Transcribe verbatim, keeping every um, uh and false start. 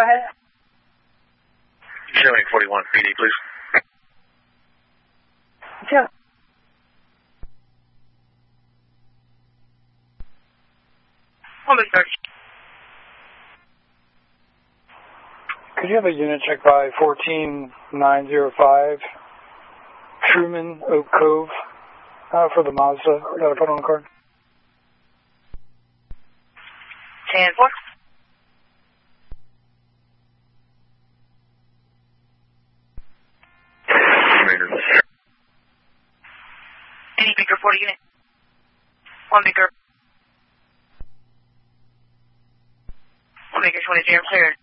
ahead. Showing forty-one P D, please. Yeah. One big search. Could you have a unit check by fourteen nine zero five, Truman, Oak Cove, uh, for the Mazda that I put on the card? ten four. Any bigger forty unit? One bigger. One bigger twenty zero cleared.